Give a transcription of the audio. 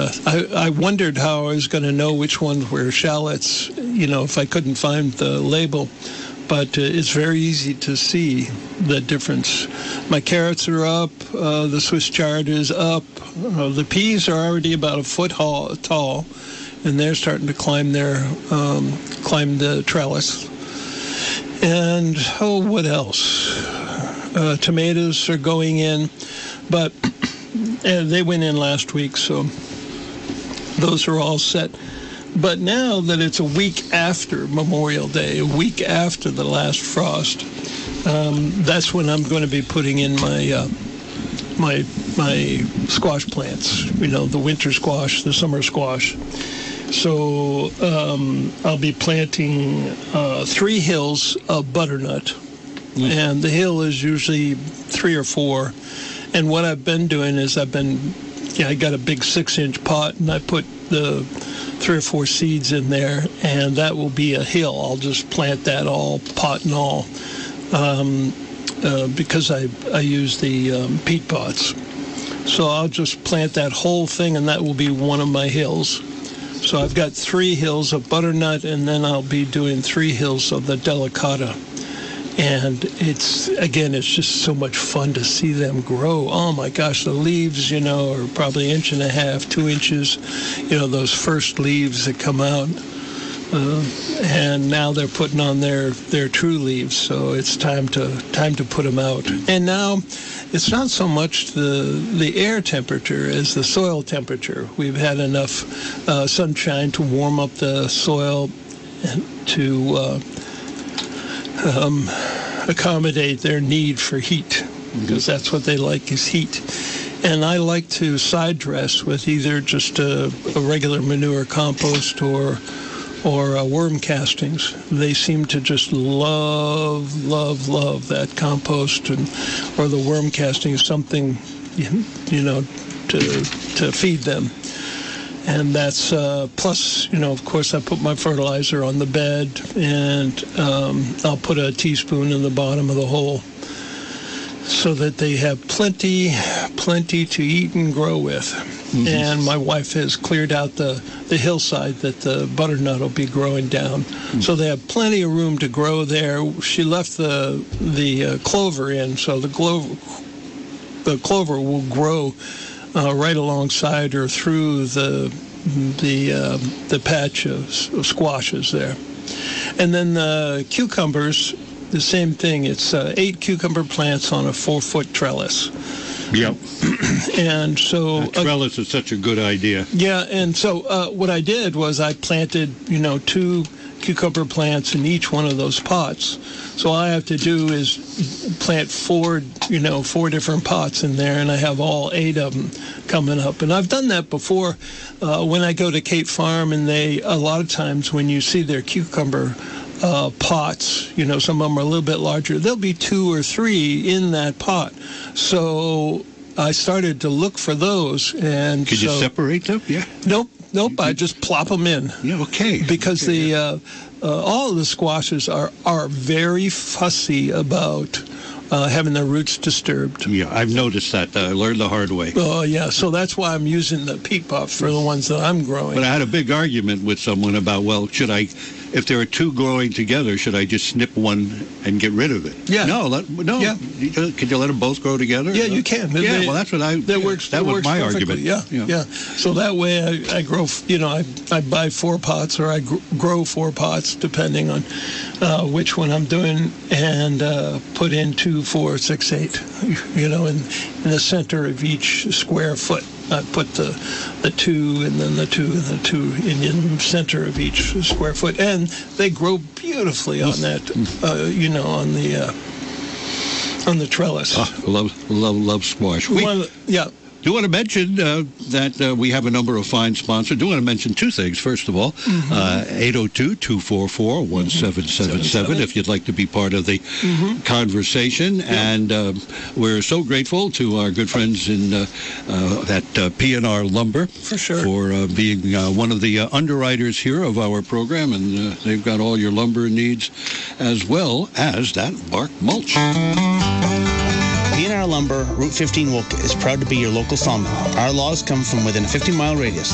I wondered how I was going to know which ones were shallots, if I couldn't find the label. But it's very easy to see the difference. My carrots are up. The Swiss chard is up. The peas are already about a foot tall, and they're starting to climb the trellis. And, what else? Tomatoes are going in, but they went in last week, so those are all set. But now that it's a week after Memorial Day, a week after the last frost, that's when I'm going to be putting in my my squash plants, the winter squash, the summer squash. So I'll be planting 3 hills of butternut, and the hill is usually 3 or 4. And what I've been doing is I got a big 6-inch pot, and I put the 3 or 4 seeds in there, and that will be a hill. I'll just plant that all, pot and all, because I use the peat pots. So I'll just plant that whole thing, and that will be one of my hills. So I've got 3 hills of butternut, and then I'll be doing 3 hills of the delicata. And it's just so much fun to see them grow. Oh my gosh, the leaves, are probably 1.5 inches, 2 inches, those first leaves that come out. And now they're putting on their true leaves, so it's time to put them out. And now it's not so much the air temperature as the soil temperature. We've had enough sunshine to warm up the soil and to accommodate their need for heat, because that's what they like, is heat. And I like to side dress with either just a regular manure compost or worm castings. They seem to just love that compost or the worm casting, something to feed them. And that's plus, of course, I put my fertilizer on the bed, and I'll put a teaspoon in the bottom of the hole so that they have plenty to eat and grow with. Mm-hmm. And my wife has cleared out the hillside that the butternut will be growing down. Mm-hmm. So they have plenty of room to grow there. She left the clover in, so the clover will grow right alongside or through the patch of squashes there. And then the cucumbers, the same thing. It's 8 cucumber plants on a 4-foot trellis. Yep. And so a trellis is such a good idea. Yeah, and so what I did was I planted 2 cucumber plants in each one of those pots. So all I have to do is plant 4 different pots in there, and I have all 8 of them coming up. And I've done that before when I go to Cape Farm, and a lot of times when you see their cucumber pots, some of them are a little bit larger, there'll be 2 or 3 in that pot. So I started to look for those. And Could you separate them? Yeah. Nope. I just plop them in. Yeah, okay. Because all of the squashes are very fussy about having their roots disturbed. Yeah, I've noticed that. I learned the hard way. Oh, yeah. So that's why I'm using the peat pots for the ones that I'm growing. But I had a big argument with someone about, if there are 2 growing together, should I just snip one and get rid of it? Yeah. No. Yeah. Can you let them both grow together? Yeah, you can. Well, that's what That works. That was my argument. Yeah. So that way I grow, I buy 4 pots, or I grow 4 pots, depending on which one I'm doing, and put in 2, 4, 6, 8, in the center of each square foot. I put the 2 and then the 2 and the 2 in the center of each square foot, and they grow beautifully on that, on the trellis. Love squash. Yeah. Do want to mention that we have a number of fine sponsors. Do want to mention 2 things. First of all, 802-244-1777 if you'd like to be part of the conversation. Yeah. And we're so grateful to our good friends in that P&R Lumber for sure for being one of the underwriters here of our program, and they've got all your lumber needs as well as that bark mulch. P&R Lumber, Route 15 Wilkes, is proud to be your local sawmill. Our logs come from within a 50-mile radius.